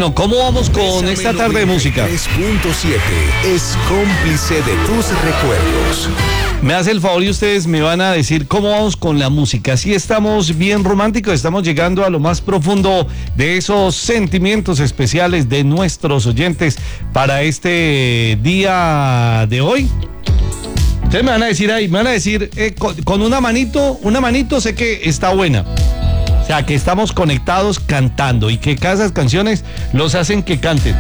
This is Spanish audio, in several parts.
Bueno, ¿cómo vamos con esta tarde de música? 3.7 es cómplice de tus recuerdos. Me hace el favor y ustedes me van a decir cómo vamos con la música. Si estamos bien románticos, estamos llegando a lo más profundo de esos sentimientos especiales de nuestros oyentes para este día de hoy. Ustedes me van a decir ahí, me van a decir con una manito sé que está buena. O sea, que estamos conectados cantando y que cada esas canciones los hacen que canten.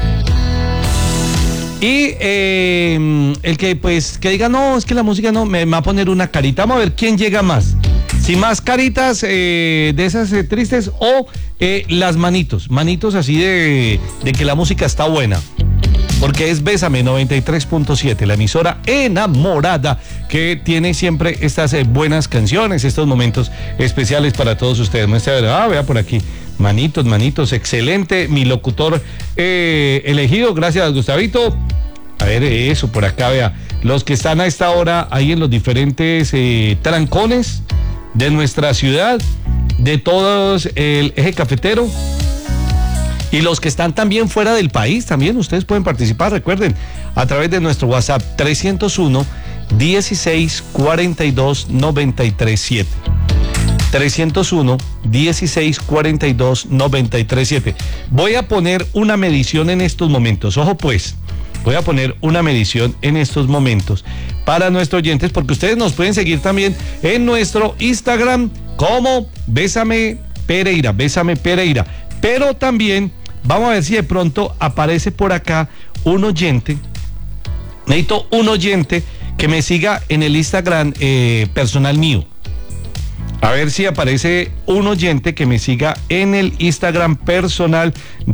Y el que pues que diga, no, es que la música no, me va a poner una carita. Vamos a ver quién llega más. Si más caritas de esas tristes o las manitos así de que la música está buena. Porque es Bésame 93.7, la emisora enamorada que tiene siempre estas buenas canciones, estos momentos especiales para todos ustedes. Vea por aquí, manitos, excelente, mi locutor elegido, gracias Gustavito. A ver, eso, por acá, vea, los que están a esta hora ahí en los diferentes trancones de nuestra ciudad, de todos el eje cafetero. Y los que están también fuera del país, también ustedes pueden participar, recuerden, a través de nuestro WhatsApp 301 16 42 93 7. 301 16 42 93 7. Voy a poner una medición en estos momentos, ojo pues, voy a poner una medición en estos momentos para nuestros oyentes, porque ustedes nos pueden seguir también en nuestro Instagram como Bésame Pereira, pero también vamos a ver si de pronto aparece por acá un oyente. Necesito un oyente que me siga en el Instagram personal mío. A ver si aparece un oyente que me siga en el Instagram personal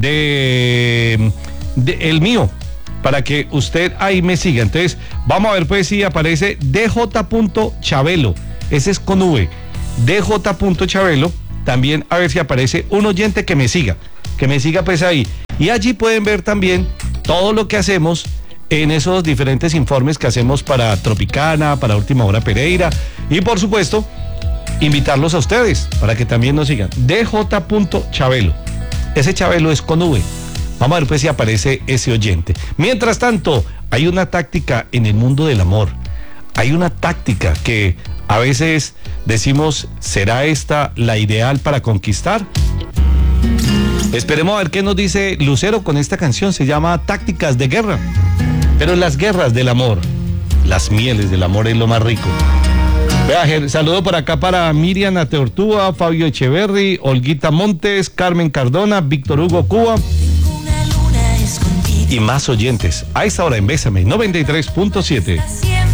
de el mío, para que usted ahí me siga. Entonces, vamos a ver pues si aparece dj.chabelo. Ese es con V. dj.chabelo. También a ver si aparece un oyente que me siga pues ahí. Y allí pueden ver también todo lo que hacemos en esos diferentes informes que hacemos para Tropicana, para Última Hora Pereira. Y por supuesto, invitarlos a ustedes para que también nos sigan. dj.chabelo. Ese Chabelo es con V. Vamos a ver pues si aparece ese oyente. Mientras tanto, hay una táctica en el mundo del amor. Hay una táctica que a veces decimos, ¿será esta la ideal para conquistar? Esperemos a ver qué nos dice Lucero con esta canción. Se llama Tácticas de Guerra. Pero las guerras del amor, las mieles del amor es lo más rico. Vea, saludo por acá para Miriam Ateortúa, Fabio Echeverry, Olguita Montes, Carmen Cardona, Víctor Hugo Cuba y más oyentes. A esta hora en Bésame 93.7.